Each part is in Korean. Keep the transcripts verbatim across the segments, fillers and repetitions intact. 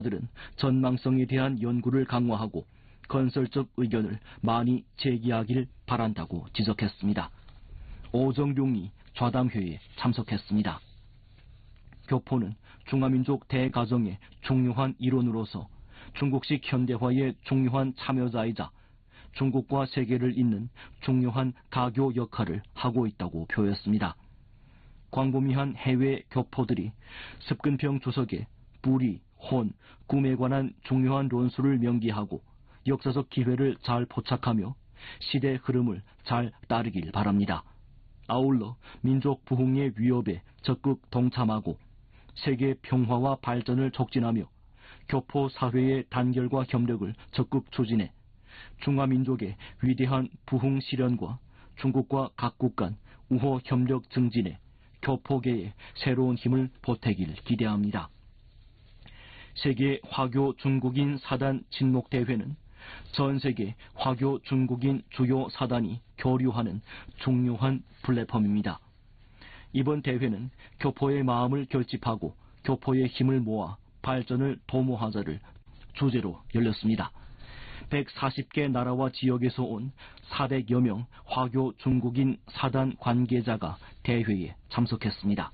들은 전망성에 대한 연구를 강화하고 건설적 의견을 많이 제기하길 바란다고 지적했습니다. 오정룡이 좌담회에 참석했습니다. 교포는 중화민족 대가정의 중요한 일원으로서 중국식 현대화의 중요한 참여자이자 중국과 세계를 잇는 중요한 가교 역할을 하고 있다고 표했습니다. 광범위한 해외 교포들이 습근평 주석의 불의, 혼, 꿈에 관한 중요한論수를 명기하고 역사적 기회를 잘 포착하며 시대 흐름을 잘 따르길 바랍니다. 아울러 민족 부흥의 위협에 적극 동참하고 세계 평화와 발전을 촉진하며 교포 사회의 단결과 협력을 적극 추진해 중화민족의 위대한 부흥 실현과 중국과 각국 간 우호 협력 증진에 교포계에 새로운 힘을 보태길 기대합니다. 세계 화교 중국인 사단 친목대회는 전 세계 화교 중국인 주요 사단이 교류하는 중요한 플랫폼입니다. 이번 대회는 교포의 마음을 결집하고 교포의 힘을 모아 발전을 도모하자를 주제로 열렸습니다. 백사십 개 나라와 지역에서 온 사백여 명 화교 중국인 사단 관계자가 대회에 참석했습니다.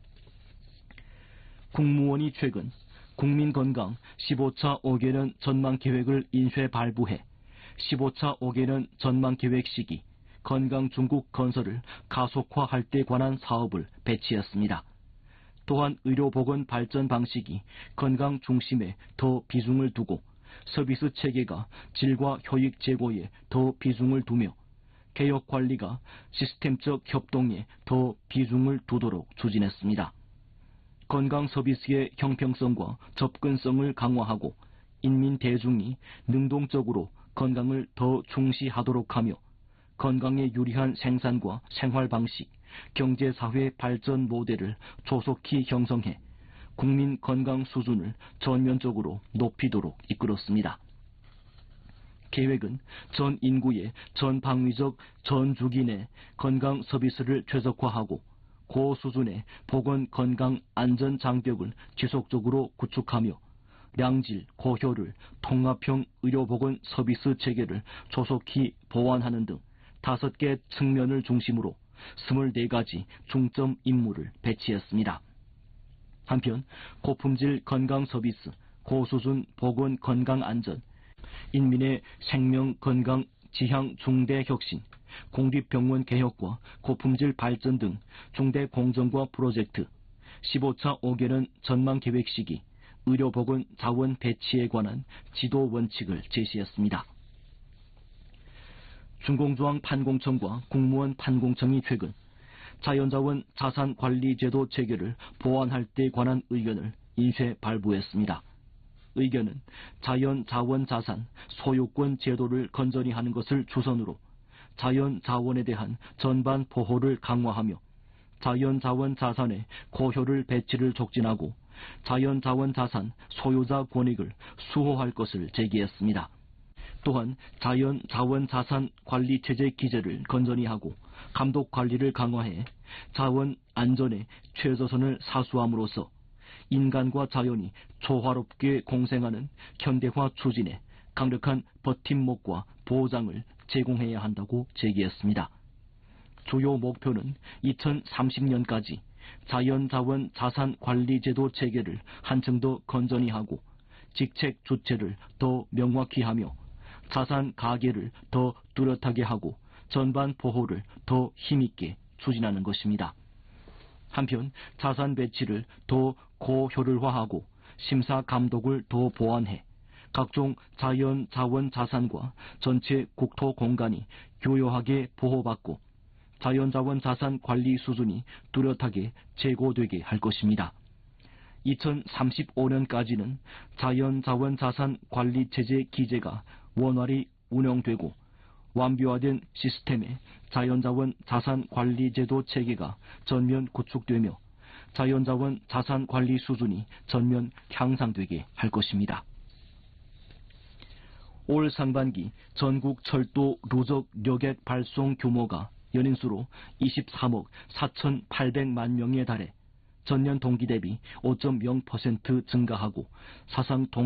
국무원이 최근 국민건강 십오 차 오 개년 전망계획을 인쇄 발부해 십오 차 오 개년 전망계획 시기 건강 중국 건설을 가속화할 때 관한 사업을 배치했습니다. 또한 의료보건 발전 방식이 건강 중심에 더 비중을 두고 서비스 체계가 질과 효익 제고에 더 비중을 두며 개혁 관리가 시스템적 협동에 더 비중을 두도록 추진했습니다. 건강 서비스의 형평성과 접근성을 강화하고 인민 대중이 능동적으로 건강을 더 중시하도록 하며 건강에 유리한 생산과 생활 방식, 경제사회 발전 모델을 조속히 형성해 국민 건강 수준을 전면적으로 높이도록 이끌었습니다. 계획은 전 인구의 전방위적 전주기 내 건강 서비스를 최적화하고 고수준의 보건 건강 안전 장벽을 지속적으로 구축하며 양질, 고효율, 통합형 의료보건 서비스 체계를 조속히 보완하는 등 다섯 개 측면을 중심으로 스물네 가지 중점 임무를 배치했습니다. 한편 고품질 건강 서비스, 고수준 보건 건강 안전, 인민의 생명 건강 지향 중대 혁신, 공립병원 개혁과 고품질 발전 등 중대 공정과 프로젝트, 십오 차 오 개년 전망 계획 시기, 의료보건 자원 배치에 관한 지도 원칙을 제시했습니다. 중공조항 판공청과 국무원 판공청이 최근 자연자원 자산관리제도 체계를 보완할 때 관한 의견을 인쇄 발부했습니다. 의견은 자연자원자산 소유권 제도를 건전히 하는 것을 주선으로 자연자원에 대한 전반 보호를 강화하며 자연자원자산의 고효율 배치를 촉진하고 자연자원자산 소유자 권익을 수호할 것을 제기했습니다. 또한 자연자원자산 관리체제 기제를 건전히 하고 감독관리를 강화해 자원 안전에 최저선을 사수함으로써 인간과 자연이 조화롭게 공생하는 현대화 추진에 강력한 버팀목과 보장을 제공해야 한다고 제기했습니다. 주요 목표는 이천삼십 년까지 자연자원 자산관리제도 체계를 한층 더 건전히 하고 직책 주체를 더 명확히 하며 자산 가계를 더 뚜렷하게 하고 전반 보호를 더 힘있게 추진하는 것입니다. 한편 자산 배치를 더 고효율화하고 심사 감독을 더 보완해 각종 자연 자원 자산과 전체 국토 공간이 교묘하게 보호받고 자연자원 자산 관리 수준이 뚜렷하게 제고되게 할 것입니다. 이천삼십오 년까지는 자연자원 자산 관리 체제 기제가 원활히 운영되고 완비화된 시스템의 자연자원 자산 관리 제도 체계가 전면 구축되며 자연자원 자산 관리 수준이 전면 향상되게 할 것입니다. 올 상반기 전국 철도 누적 여객 발송 규모가 연인수로 이십삼억 사천팔백만 명에 달해 전년 동기 대비 오 점 영 퍼센트 증가하고 사상 동